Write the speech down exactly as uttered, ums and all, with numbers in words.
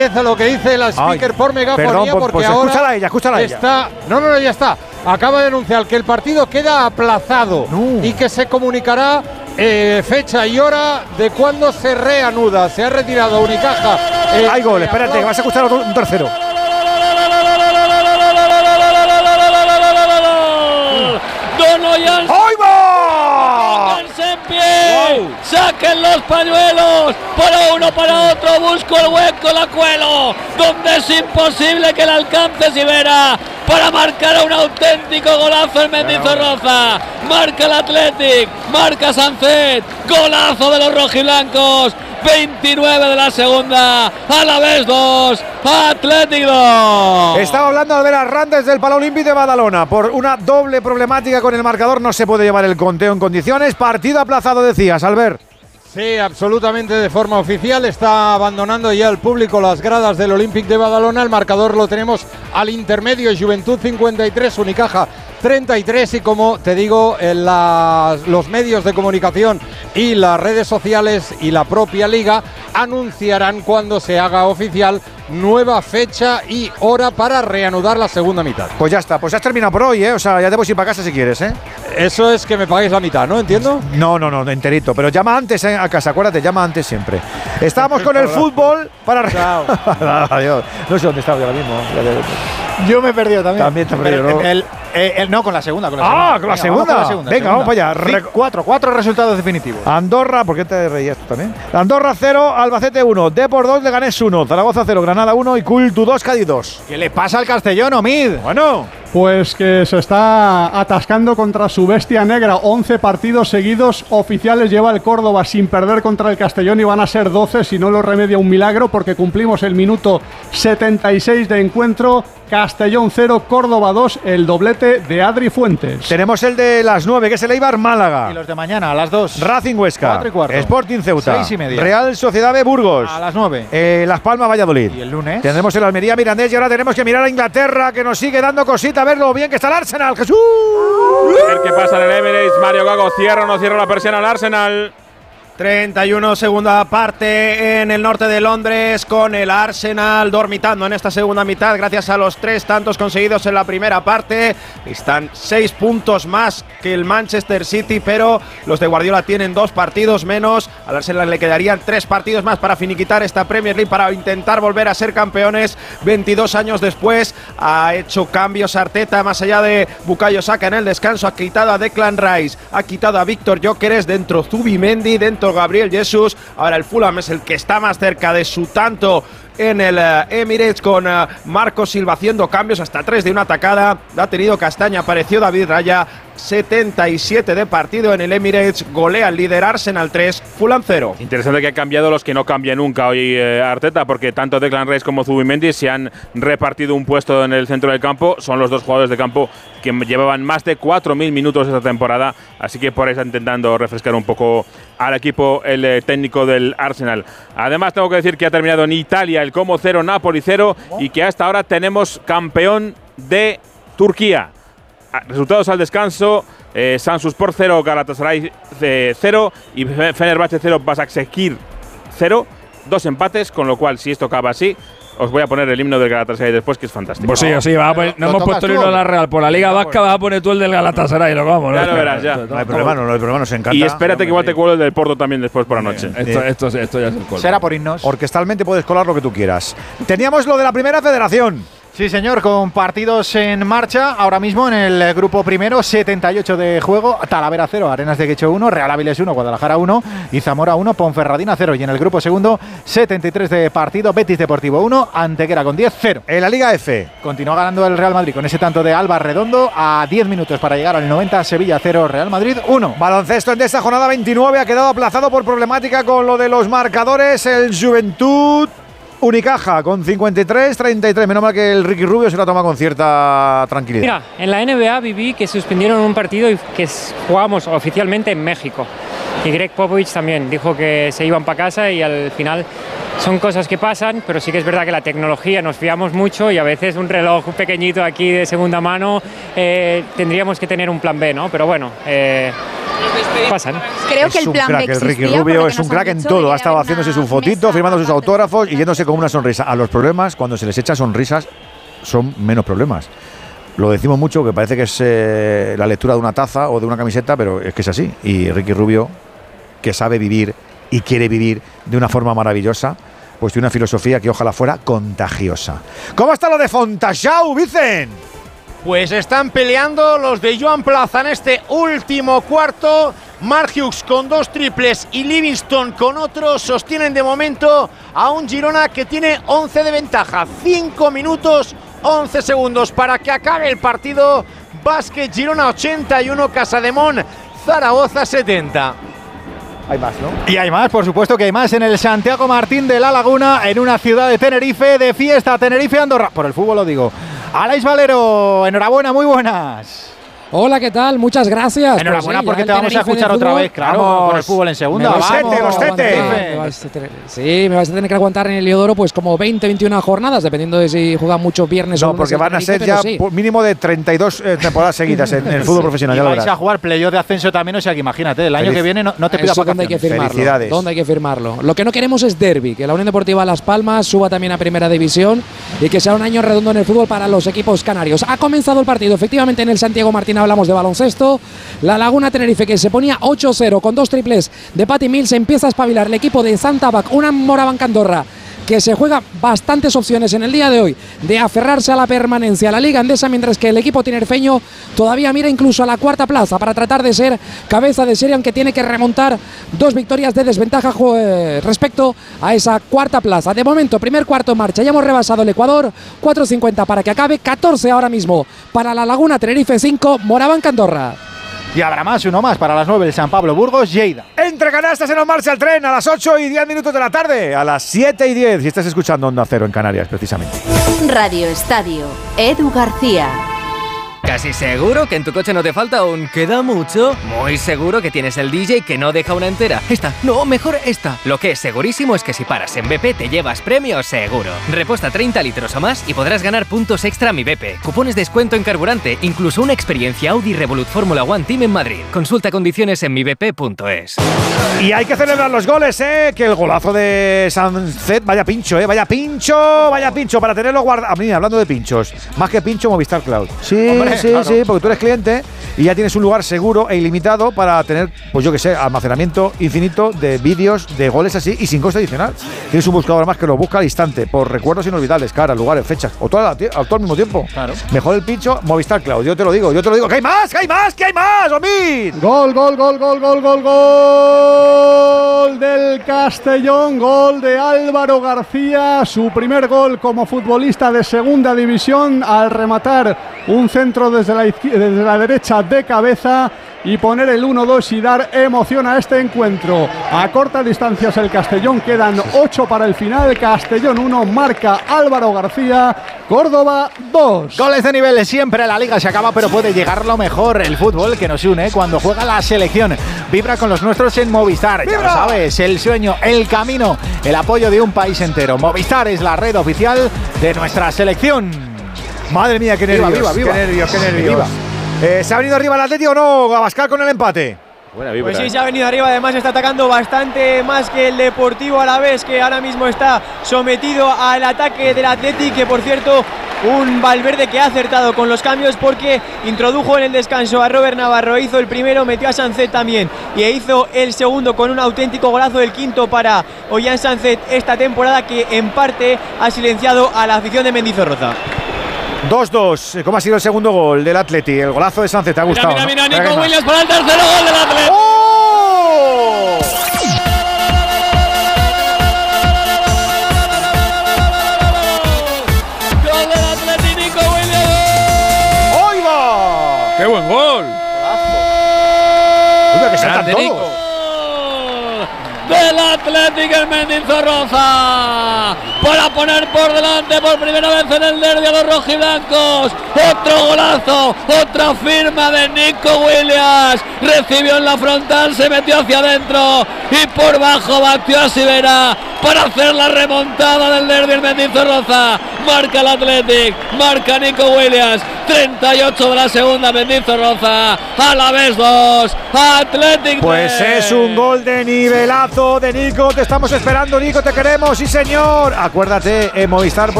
Lo que dice la speaker Ay, por megafonía, perdón, porque pues ahora escúchala ella, escúchala está, ella. no, no, no, ya está. Acaba de anunciar que el partido queda aplazado no. y que se comunicará eh, fecha y hora de cuándo se reanuda. Se ha retirado Unicaja. Eh, Hay gol, espérate, que vas a escuchar un tercero. Donoyan. ¡Ay, va! En pie. Wow. Saquen los pañuelos. Para uno, para otro. Busco el hueco, la cuelo. Donde es imposible que la alcance Sivera. Para marcar a un auténtico golazo el Mendizorroza. Marca el Athletic. Marca Sancet. Golazo de los rojiblancos. veintinueve de la segunda, Alavés dos, Athletic dos. Estaba hablando Albert Arrandes del Palau Olímpic de Badalona. Por una doble problemática con el marcador no se puede llevar el conteo en condiciones. Partido aplazado, decías, Albert. Sí, absolutamente de forma oficial. Está abandonando ya el público las gradas del Olímpic de Badalona. El marcador lo tenemos al intermedio. Juventud cincuenta y tres, Unicaja treinta y tres. Y como te digo, en las, los medios de comunicación y las redes sociales y la propia liga anunciarán cuando se haga oficial nueva fecha y hora para reanudar la segunda mitad. Pues ya está, pues ya has terminado por hoy, ¿eh? O sea, ya te puedes ir para casa si quieres, ¿eh? Eso es que me paguéis la mitad, ¿no? ¿Entiendo? No, no, no, enterito. Pero llama antes ¿eh? a casa, acuérdate, llama antes siempre. Estábamos con el fútbol para… Chao. Adiós. No sé dónde estaba yo ahora mismo. Yo me he perdido también. También te he perdido, ¿no? El, el, el, no, con la segunda. Con la ah, segunda. con la, Venga, segunda. Vamos con la segunda. Venga, segunda. vamos para allá. Sí, cuatro, cuatro resultados definitivos. Andorra, ¿por qué te reías tú también? Andorra cero, Albacete uno, Depor dos, Leganés uno, Zaragoza cero, Granada uno y Cultu dos, Cádiz dos. ¿Qué le pasa al Castellón, Omid? Bueno… Pues que se está atascando contra su bestia negra. once partidos seguidos oficiales lleva el Córdoba sin perder contra el Castellón y van a ser doce si no lo remedia un milagro, porque cumplimos el minuto setenta y seis de encuentro. Castellón cero, Córdoba dos, el doblete de Adri Fuentes. Tenemos el de las nueve, que es el Eibar Málaga. Y los de mañana, a las dos. Racing Huesca. cuatro y cuarto. Sporting Ceuta. seis y media. Real Sociedad de Burgos. A las nueve. Eh, Las Palmas Valladolid. Y el lunes tendremos el Almería Mirandés y ahora tenemos que mirar a Inglaterra, que nos sigue dando cosita, a ver lo bien que está el Arsenal. ¡Jesús! A ver qué pasa en el Emirates. Mario Gago cierra o no cierra la persiana al Arsenal. treinta y uno, segunda parte en el norte de Londres, con el Arsenal dormitando en esta segunda mitad gracias a los tres tantos conseguidos en la primera parte. Están seis puntos más que el Manchester City, pero los de Guardiola tienen dos partidos menos. Al Arsenal le quedarían tres partidos más para finiquitar esta Premier League, para intentar volver a ser campeones veintidós años después. Ha hecho cambios Arteta, más allá de Bukayo Saka en el descanso. Ha quitado a Declan Rice, ha quitado a Víctor Gyökeres, dentro Zubimendi, dentro Gabriel Jesus. Ahora el Fulham es el que está más cerca de su tanto en el uh, Emirates, con uh, Marco Silva haciendo cambios, hasta tres de una atacada. Ha tenido Castaña, apareció David Raya. setenta y siete de partido en el Emirates. Golea el líder Arsenal tres, Fulham cero. Interesante que ha cambiado los que no cambian nunca hoy eh, Arteta, porque tanto Declan Rice como Zubimendi se han repartido un puesto en el centro del campo. Son los dos jugadores de campo que llevaban más de cuatro mil minutos esta temporada, así que por eso está intentando refrescar un poco al equipo el eh, técnico del Arsenal. Además tengo que decir que ha terminado en Italia el Como cero, Napoli cero, y que hasta ahora tenemos campeón de Turquía. Resultados al descanso: eh, Samsunspor cero, Galatasaray cero y Fenerbahce cero, Başakşehir cero. Dos empates, con lo cual, si esto acaba así, os voy a poner el himno del Galatasaray después, que es fantástico. Pues sí, sí, va a poner, no hemos puesto el himno de la Real. Por la Liga Vasca vas a poner tú el del Galatasaray, lo vamos. Ya lo verás, ya. No hay problema, no hay problema, nos encanta. Y espérate que igual te cuelo el del Porto también después por la noche. Esto, esto, esto ya es el colmo. Será por himnos. Orquestalmente puedes colar lo que tú quieras. Teníamos lo de la Primera Federación. Sí, señor, con partidos en marcha. Ahora mismo en el grupo primero, setenta y ocho de juego. Talavera cero, Arenas de Quecho uno, Real Áviles uno, Guadalajara uno y Zamora uno, Ponferradina cero. Y en el grupo segundo, setenta y tres de partido, Betis Deportivo uno, Antequera con diez cero. En la Liga F continúa ganando el Real Madrid con ese tanto de Alba Redondo a diez minutos para llegar al noventa, Sevilla cero, Real Madrid uno. Baloncesto en esta jornada veintinueve ha quedado aplazado por problemática con lo de los marcadores. El Juventud Unicaja con cincuenta y tres treinta y tres. Menos mal que el Ricky Rubio se la toma con cierta tranquilidad. Mira, en la N B A viví que suspendieron un partido y que jugamos oficialmente en México. Y Greg Popovich también dijo que se iban para casa, y al final son cosas que pasan, pero sí que es verdad que la tecnología nos fiamos mucho y a veces un reloj pequeñito aquí de segunda mano eh, tendríamos que tener un plan B, ¿no? Pero bueno, eh, pasan. Creo Es que el un plan crack, B el Ricky existía, por Rubio lo que es un nos han crack en dicho, todo. debería Ha estado haber haciéndose una sus fotitos, mesa firmando sus aparte. autógrafos y yéndose con una sonrisa. A los problemas, cuando se les echa sonrisas, son menos problemas. Lo decimos mucho, que parece que es eh, la lectura de una taza o de una camiseta, pero es que es así. Y Ricky Rubio, que sabe vivir y quiere vivir de una forma maravillosa, pues tiene una filosofía que ojalá fuera contagiosa. ¿Cómo está lo de Fontajau, Vicen? Pues están peleando los de Joan Plaza en este último cuarto. Mark Hughes con dos triples y Livingston con otro sostienen de momento a un Girona que tiene once de ventaja. cinco minutos, once segundos para que acabe el partido. Básquet Girona ochenta y uno, Casademón Zaragoza setenta. Hay más, ¿no? Y hay más, por supuesto que hay más en el Santiago Martín de la Laguna, en una ciudad de Tenerife, de fiesta, Tenerife, Andorra. Por el fútbol lo digo. Aleix Valero, enhorabuena, muy buenas. Hola, ¿qué tal? Muchas gracias. Enhorabuena Pues sí, porque ya te el vamos a Tenerife escuchar de otra fútbol. vez, claro, Vamos. con el fútbol en segunda. Me los Vamos, tete, los tete. aguantar, me vais a tener- Sí, me vais a tener que aguantar en el Heliodoro pues como veinte, veintiuna jornadas, dependiendo de si juegan muchos viernes o No, lunes porque el van a Tenerife, ser ya pero sí. por mínimo de treinta y dos eh, temporadas seguidas en, en el fútbol Sí. profesional. Y Ya lo vais verás. a jugar playoff de ascenso también, o sea que imagínate, el año Feliz. que viene no, no te pidas Eso donde hay que vacaciones. firmarlo. Felicidades. ¿Dónde hay que firmarlo? Lo que no queremos es derbi, que la Unión Deportiva Las Palmas suba también a Primera División y que sea un año redondo en el fútbol para los equipos canarios. Ha comenzado el partido, efectivamente en el Santiago Martín hablamos de baloncesto. La Laguna Tenerife, que se ponía ocho cero con dos triples de Patty Mills, empieza a espabilar el equipo de Santa Bac, una Morabanca Andorra que se juega bastantes opciones en el día de hoy de aferrarse a la permanencia a la Liga Endesa, mientras que el equipo tinerfeño todavía mira incluso a la cuarta plaza para tratar de ser cabeza de serie, aunque tiene que remontar dos victorias de desventaja eh, respecto a esa cuarta plaza. De momento, primer cuarto en marcha, ya hemos rebasado el Ecuador, cuatro cincuenta para que acabe, catorce ahora mismo para la Laguna Tenerife, cinco Morabanca Andorra. Y habrá más, uno más para las nueve, el San Pablo Burgos, Lleida. Entre canastas se nos marcha el tren a las ocho y diez minutos de la tarde, a las siete y diez. Si estás escuchando Onda Cero en Canarias, precisamente. Radio Estadio, Edu García. ¿Casi seguro que en tu coche no te falta un queda mucho? Muy seguro que tienes el D J que no deja una entera. Esta, no, mejor esta. Lo que es segurísimo es que si paras en B P te llevas premio seguro. Repuesta treinta litros o más y podrás ganar puntos extra a Mi B P, cupones de descuento en carburante, incluso una experiencia Audi Revolut Fórmula One Team en Madrid. Consulta condiciones en mi b p punto es. Y hay que celebrar los goles, ¿eh? Que el golazo de Sancet, vaya pincho, ¿eh? Vaya pincho, vaya pincho, para tenerlo guardado. A mí, hablando de pinchos, más que pincho, Movistar Cloud. Sí, Hombre, sí, claro. sí, porque tú eres cliente y ya tienes un lugar seguro e ilimitado para tener, pues yo que sé, almacenamiento infinito de vídeos, de goles así y sin coste adicional. Tienes un buscador más que lo busca al instante, por recuerdos inolvidables, caras, lugares, fechas, o todo, al todo al mismo tiempo. Claro. Mejor el pincho, Movistar Cloud. Yo te lo digo, yo te lo digo. ¡Que hay más! ¡Que hay más! ¡Que hay más! ¡Omid! Gol, gol, gol, gol, gol, gol, gol del Castellón, gol de Álvaro García, su primer gol como futbolista de segunda división al rematar un centro desde la, izquier- desde la derecha de cabeza y poner el uno dos y dar emoción a este encuentro. A corta distancia es el Castellón, quedan ocho para el final. Castellón uno, marca Álvaro García, Córdoba dos. Goles de nivel, siempre la liga se acaba, pero puede llegar lo mejor. El fútbol que nos une cuando juega la selección. Vibra con los nuestros en Movistar. Ya lo sabes, el sueño, el camino, el apoyo de un país entero. Movistar es la red oficial de nuestra selección. Madre mía, qué Viva, nervios, viva, viva. qué nervios, qué nervios. Viva. Eh, ¿Se ha venido arriba el Atlético o no? Abascal con el empate. Buena vibra. Pues sí, se ha venido arriba, además está atacando bastante más que el Deportivo Alavés, que ahora mismo está sometido al ataque del Athletic, que por cierto, un Valverde que ha acertado con los cambios porque introdujo en el descanso a Robert Navarro, hizo el primero, metió a Sancet también y hizo el segundo con un auténtico golazo, el quinto para Ollán Sancet esta temporada, que en parte ha silenciado a la afición de Mendizorroza. dos dos. ¿Cómo ha sido el segundo gol del Atleti? El golazo de Sánchez, ¿te ha gustado? Mira, mira, ¿no? mira, Venga, Nico más. Williams para el tercero gol del Atlético. ¡Oh! Gol del Atlético, Nico Williams. ¡Oiga! ¡Qué buen gol! Oiga, que saltan Grande, todos. Nico. Del el Athletic el Mendizorroza para poner por delante por primera vez en el derbi a los rojiblancos. Otro golazo, otra firma de Nico Williams. Recibió en la frontal, se metió hacia adentro y por bajo batió a Sivera para hacer la remontada del derbi el Mendizorroza. Marca el Athletic, marca Nico Williams. treinta y ocho de la segunda, Mendizorroza. A la vez dos, Athletic. Pues es un gol de nivelazo de Nico. Te estamos esperando, Nico, te queremos, sí señor. Acuérdate, en Movistar